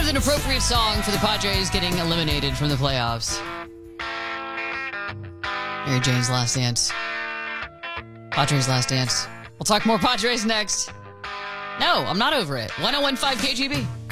is an appropriate song for the Padres getting eliminated from the playoffs. Mary Jane's Last Dance. Padres' Last Dance. We'll talk more Padres next. No, I'm not over it. 1015 KGB.